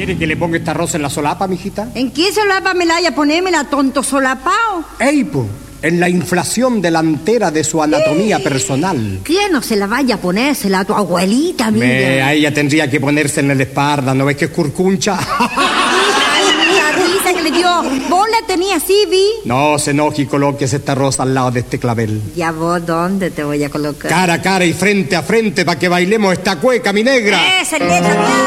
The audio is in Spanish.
¿Quiere que le ponga esta rosa en la solapa, mijita? ¿En qué solapa me la haya ponémela, tonto solapao? ¡Ey, po! En la inflación delantera de su anatomía personal. ¿Quién no se la vaya a ponérsela a tu abuelita, mira? A ella tendría que ponerse en la espalda, ¿no ves que es curcuncha? La risa que le dio. ¿Vos la tenías así, Vi? No se enoje y coloques esta rosa al lado de este clavel. ¿Ya vos dónde te voy a colocar? Cara a cara y frente a frente para que bailemos esta cueca, mi negra. ¡Esa letra!